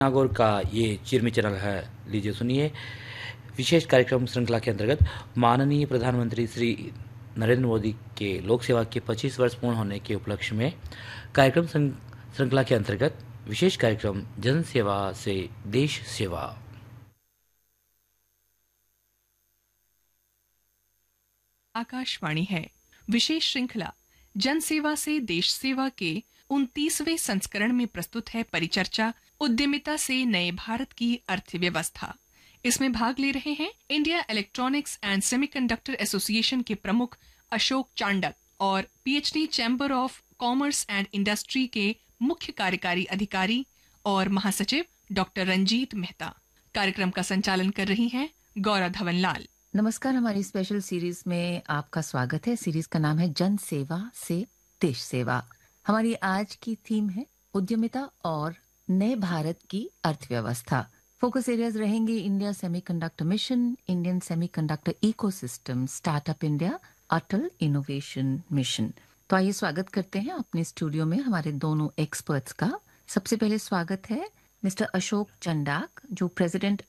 नागौर का ये चिरमी चैनल है। लीजिए सुनिए विशेष कार्यक्रम श्रृंखला के अंतर्गत माननीय प्रधानमंत्री श्री नरेंद्र मोदी के लोक सेवा के 25 वर्ष पूर्ण होने के उपलक्ष्य में कार्यक्रम श्रृंखला के अंतर्गत विशेष कार्यक्रम जन सेवा से देश सेवा। आकाशवाणी है। विशेष श्रृंखला जन सेवा से देश सेवा के 29वें संस्करण में प्रस्तुत है परिचर्चा उद्यमिता से नए भारत की अर्थव्यवस्था। इसमें भाग ले रहे हैं India electronics and semiconductor association के प्रमुख अशोक चांडक और PhD chamber of commerce and industry के मुख्य कार्यकारी अधिकारी और महासचिव डॉक्टर रंजीत मेहता। कार्यक्रम का संचालन कर रही हैं गौरा धवनलाल। नमस्कार। हमारी स्पेशल सीरीज में आपका स्वागत है। सीरीज का नाम है जन सेवा से देश सेवा। हमारी आज की थीम है उद्यमिता और नए भारत की अर्थव्यवस्था। फोकस एरियाज रहेंगे India semiconductor mission, Indian semiconductor ecosystem, startup India, अटल इनोवेशन मिशन। तो आइए स्वागत करते हैं अपने स्टूडियो में हमारे दोनों एक्सपर्ट्स का। सबसे पहले स्वागत है मिस्टर अशोक चंडाक जो प्रेसिडेंट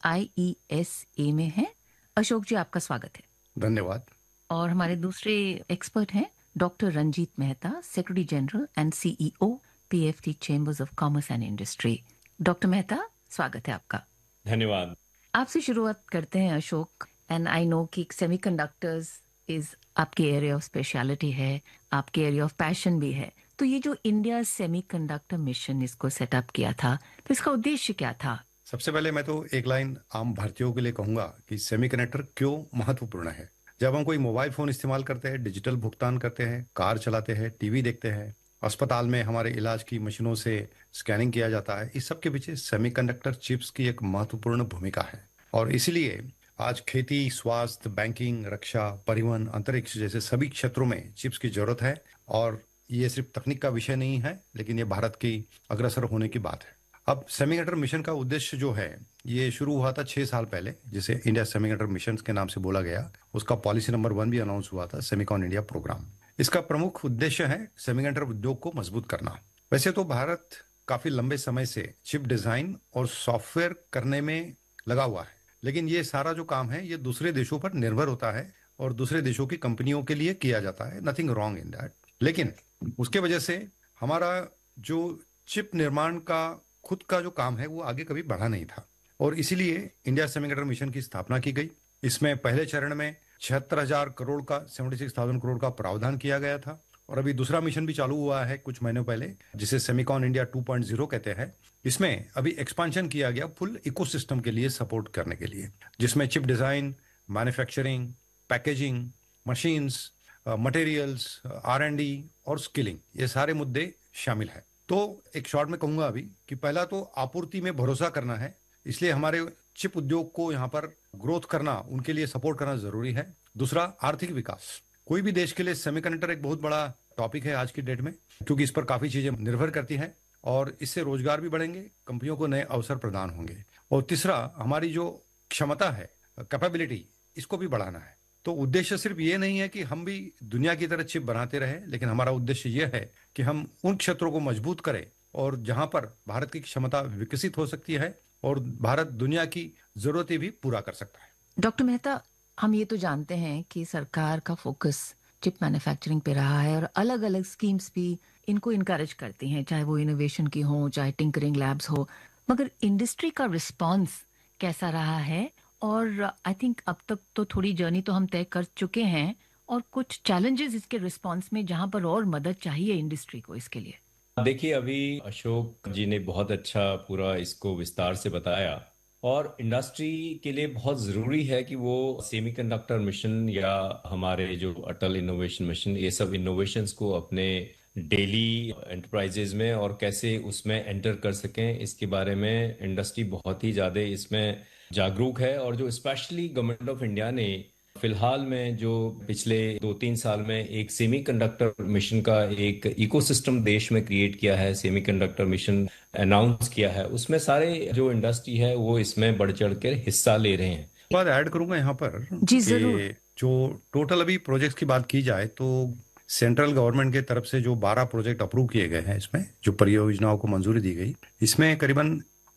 IESA में है। अशोक जी, आपका स्वागत है। धन्यवाद। और हमारे दूसरे एक्सपर्ट हैं doctor Ranjit Mehta, secretary general and CEO PFT chambers of commerce and industry. Doctor Mehta, स्वागत है आपका। धन्यवाद। आपसे शुरुआत करते हैं अशोक। एंड आई नो कि सेमीकंडक्टर्स इज आपके एरिया ऑफ स्पेशलिटी है, आपके एरिया ऑफ पैशन भी है। तो ये जो इंडिया सेमीकंडक्टर मिशन इसको सेटअप किया था, तो इसका उद्देश्य क्या था? सबसे पहले मैं तो एक लाइन आम भारतीयों के लिए कहूंगा कि सेमीकंडक्टर क्यों महत्वपूर्ण है। जब हम कोई मोबाइल फोन इस्तेमाल करते हैं, डिजिटल भुगतान करते हैं, कार चलाते हैं, टीवी देखते हैं, अस्पताल में हमारे इलाज की मशीनों से स्कैनिंग किया जाता है, इस सब के पीछे सेमीकंडक्टर चिप्स की एक महत्वपूर्ण भूमिका है। और इसीलिए आज खेती, स्वास्थ्य, बैंकिंग, रक्षा, परिवहन, अंतरिक्ष जैसे सभी क्षेत्रों में चिप्स की जरूरत है। और ये सिर्फ तकनीक का विषय नहीं है, लेकिन ये भारत की अग्रसर होने की बात है। अब सेमीकंडक्टर मिशन का उद्देश्य जो है, ये शुरू हुआ था 6 साल पहले, जिसे इंडिया सेमीकंडक्टर मिशन के नाम से बोला गया। उसका पॉलिसी नंबर 1 भी अनाउंस हुआ था, सेमीकॉन इंडिया प्रोग्राम। इसका प्रमुख उद्देश्य है सेमीकंडक्टर उद्योग को मजबूत करना। वैसे तो भारत काफी लंबे समय से चिप डिजाइन और सॉफ्टवेयर करने में लगा हुआ है, लेकिन ये सारा जो काम है ये दूसरे देशों पर निर्भर होता है और दूसरे देशों की कंपनियों के लिए किया जाता है। नथिंग रॉन्ग इन दैट, लेकिन उसके वजह से हमारा जो चिप निर्माण का खुद का जो काम है वो आगे कभी बढ़ा नहीं था। और इसीलिए इंडिया सेमीकंडक्टर मिशन की स्थापना की गई। इसमें पहले चरण में 76,000 करोड़ का 76,000 करोड़ का प्रावधान किया गया था। और अभी दूसरा मिशन भी चालू हुआ है कुछ महीनों पहले, जिसे सेमीकॉन इंडिया 2.0 कहते हैं। इसमें अभी एक्सपांशन किया गया फुल इकोसिस्टम के लिए सपोर्ट करने के लिए, जिसमें chip design, manufacturing, packaging, machines, materials, R&D और स्किलिंग, ये सारे मुद्दे शामिल है। तो एक शॉर्ट में कहूंगा अभी कि पहला तो आपूर्ति में भरोसा करना है, इसलिए हमारे चिप उद्योग को यहाँ पर ग्रोथ करना, उनके लिए सपोर्ट करना जरूरी है। दूसरा, आर्थिक विकास। कोई भी देश के लिए सेमीकंडक्टर एक बहुत बड़ा टॉपिक है आज की डेट में, क्योंकि इस पर काफी चीजें निर्भर करती हैं और इससे रोजगार भी बढ़ेंगे, कंपनियों को नए अवसर प्रदान होंगे। और तीसरा, हमारी जो क्षमता है, कैपेबिलिटी, इसको भी बढ़ाना है। तो उद्देश्य सिर्फ ये नहीं है कि हम भी दुनिया की तरह चिप बनाते रहे, लेकिन हमारा उद्देश्य ये है कि हम उन क्षेत्रों को मजबूत करें और जहां पर भारत की क्षमता विकसित हो सकती है और भारत दुनिया की जरूरतें भी पूरा कर सकता है। डॉक्टर मेहता, हम ये तो जानते हैं कि सरकार का फोकस चिप मैन्युफैक्चरिंग पे रहा है और अलग अलग स्कीम्स भी इनको इनकरेज करती हैं, चाहे वो इनोवेशन की हो, चाहे टिंकरिंग लैब्स हो। मगर इंडस्ट्री का रिस्पॉन्स कैसा रहा है? और आई थिंक अब तक तो थोड़ी जर्नी तो हम तय कर चुके हैं, और कुछ चैलेंजेस इसके रिस्पॉन्स में जहां पर और मदद चाहिए इंडस्ट्री को इसके लिए। देखिए, अभी अशोक जी ने बहुत अच्छा पूरा इसको विस्तार से बताया और इंडस्ट्री के लिए बहुत जरूरी है कि वो सेमीकंडक्टर मिशन या हमारे जो अटल इनोवेशन मिशन, ये सब इनोवेशंस को अपने डेली एंटरप्राइजेज में और कैसे उसमें एंटर कर सकें, इसके बारे में इंडस्ट्री बहुत ही ज्यादा इसमें जागरूक है। और जो स्पेशली गवर्नमेंट ऑफ इंडिया ने फिलहाल में जो पिछले 2-3 साल में एक सेमीकंडक्टर मिशन का एक इकोसिस्टम देश में क्रिएट किया है, सेमीकंडक्टर मिशन अनाउंस किया है, उसमें सारे जो इंडस्ट्री है वो इसमें बढ़ चढ़ कर हिस्सा ले रहे हैं। बात ऐड करूंगा यहाँ पर जी जरूर। कि जो टोटल अभी प्रोजेक्ट्स की बात की जाए तो सेंट्रल गवर्नमेंट की तरफ से जो 12 प्रोजेक्ट अप्रूव किए गए हैं, इसमें जो परियोजनाओं को मंजूरी दी गई, इसमें करीबन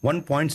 1.6